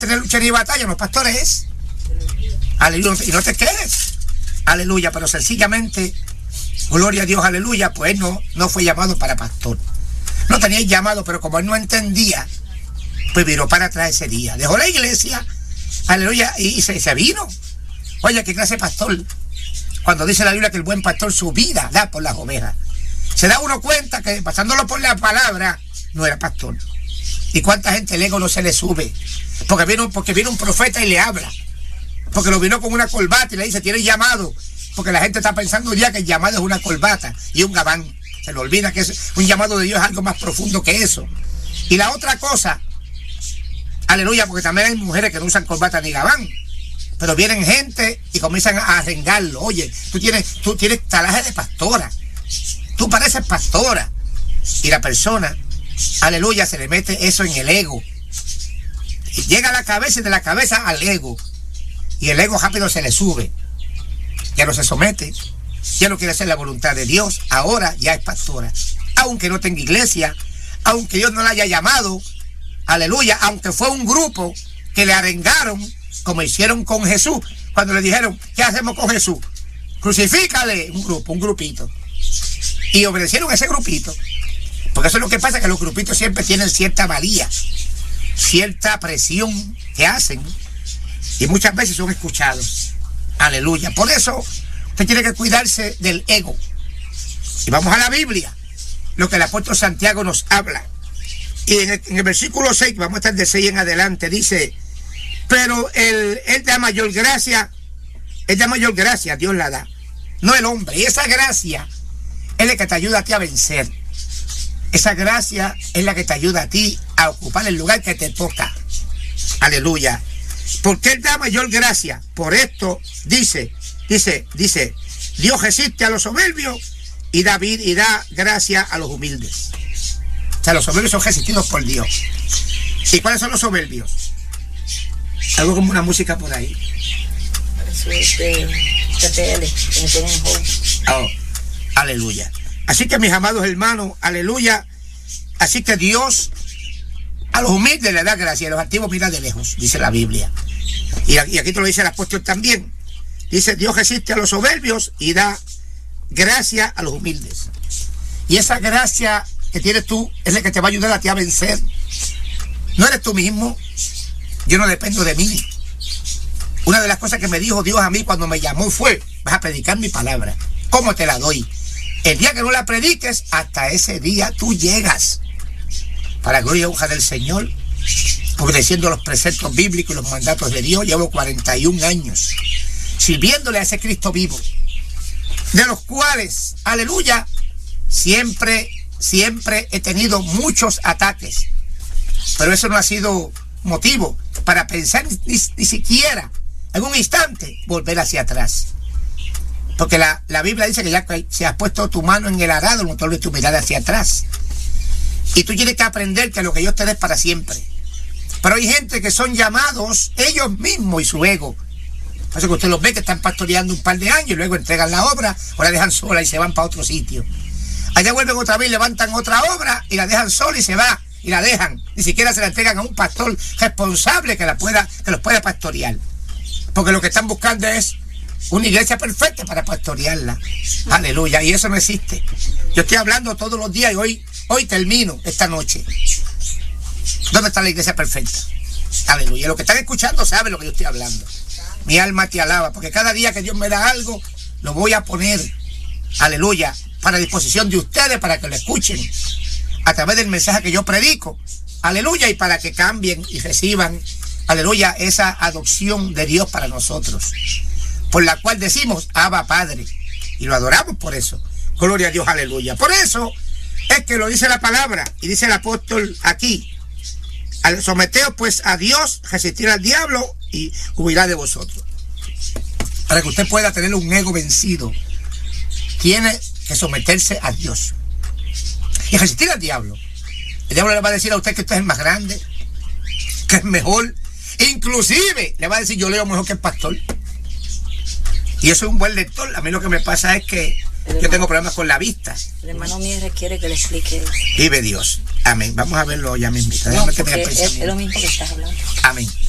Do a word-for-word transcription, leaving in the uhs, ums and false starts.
tener lucha y batalla, los pastores. Aleluya. Y no te quedes. Aleluya. Pero sencillamente, gloria a Dios, aleluya, pues él no, no fue llamado para pastor. No tenía llamado, pero como él no entendía, pues viró para atrás ese día. Dejó la iglesia, aleluya, y, y se, se vino. Oye, ¿qué clase de pastor? Cuando dice la Biblia que el buen pastor su vida da por las ovejas. Se da uno cuenta que pasándolo por la palabra, no era pastor. ¿Y cuánta gente el ego no se le sube? Porque vino, porque viene un profeta y le habla. Porque lo vino con una corbata y le dice, tienes llamado. Porque la gente está pensando ya que el llamado es una corbata y un gabán. Se le olvida que es un llamado de Dios, es algo más profundo que eso. Y la otra cosa, aleluya, porque también hay mujeres que no usan corbata ni gabán. Pero vienen gente y comienzan a arrengarlo. Oye, tú tienes, tú tienes talaje de pastora. Tú pareces pastora. Y la persona, aleluya, se le mete eso en el ego. Y llega a la cabeza y de la cabeza al ego. Y el ego rápido se le sube. Ya no se somete. Ya no quiere hacer la voluntad de Dios. Ahora ya es pastora. Aunque no tenga iglesia. Aunque Dios no la haya llamado. Aleluya. Aunque fue un grupo que le arengaron, como hicieron con Jesús. Cuando le dijeron, ¿qué hacemos con Jesús? Crucifícale. Un grupo, un grupito. Y obedecieron a ese grupito. Porque eso es lo que pasa, que los grupitos siempre tienen cierta valía, cierta presión que hacen. Y muchas veces son escuchados. Aleluya. Por eso usted tiene que cuidarse del ego. Y vamos a la Biblia, lo que el apóstol Santiago nos habla. Y en el, en el versículo seis, vamos a estar de seis en adelante, dice, pero él, él da mayor gracia, él da mayor gracia, Dios la da, no el hombre. Y esa gracia es la que te ayuda a ti a vencer. Esa gracia es la que te ayuda a ti a ocupar el lugar que te toca. Aleluya. Porque él da mayor gracia. Por esto dice, dice, dice, Dios resiste a los soberbios y da, y da gracia a los humildes. O sea, los soberbios son resistidos por Dios. ¿Y cuáles son los soberbios? Algo como una música por ahí. Eso es de T P L, que me tienen en home. Oh, aleluya. Así que mis amados hermanos, aleluya. Así que Dios a los humildes le da gracia, a los altivos mira de lejos, dice la Biblia. Y aquí te lo dice el apóstol también. Dice, Dios resiste a los soberbios y da gracia a los humildes. Y esa gracia que tienes tú es la que te va a ayudar a ti a vencer. No eres tú mismo. Yo no dependo de mí. Una de las cosas que me dijo Dios a mí cuando me llamó fue, vas a predicar mi palabra. ¿Cómo te la doy? El día que no la prediques, hasta ese día tú llegas. Para gloria y honra del Señor, obedeciendo los preceptos bíblicos y los mandatos de Dios, llevo cuarenta y un años sirviéndole a ese Cristo vivo, de los cuales, aleluya, siempre, siempre he tenido muchos ataques, pero eso no ha sido motivo para pensar ni, ni siquiera en un instante volver hacia atrás. Porque la, la Biblia dice que ya se has puesto tu mano en el arado, no te olvides tu mirada hacia atrás. Y tú tienes que aprender que lo que Dios te dé es para siempre. Pero hay gente que son llamados ellos mismos y su ego. Por eso que usted los ve que están pastoreando un par de años y luego entregan la obra o la dejan sola y se van para otro sitio. Allá vuelven otra vez, levantan otra obra y la dejan sola y se va y la dejan. Ni siquiera se la entregan a un pastor responsable que la pueda, que los pueda pastorear. Porque lo que están buscando es una iglesia perfecta para pastorearla. Aleluya. Y eso no existe. Yo estoy hablando todos los días y hoy, hoy termino esta noche. ¿Dónde está la iglesia perfecta? Aleluya. Los que están escuchando saben lo que yo estoy hablando. Mi alma te alaba, porque cada día que Dios me da algo, lo voy a poner, aleluya, para disposición de ustedes, para que lo escuchen a través del mensaje que yo predico. Aleluya. Y para que cambien y reciban, aleluya, esa adopción de Dios para nosotros, por la cual decimos, Abba Padre, y lo adoramos por eso. Gloria a Dios, aleluya. Por eso es que lo dice la palabra, y dice el apóstol aquí, al someteos pues a Dios, resistir al diablo, y huirá de vosotros. Para que usted pueda tener un ego vencido, tiene que someterse a Dios y resistir al diablo. El diablo le va a decir a usted que usted es el más grande, que es mejor, inclusive le va a decir, yo leo mejor que el pastor. Y eso es un buen lector. A mí lo que me pasa es que el yo tengo problemas con la vista. El hermano mío requiere que le explique eso. Vive Dios. Amén. Vamos a verlo ya mismo. No, porque es, es lo mismo que estás hablando. Amén.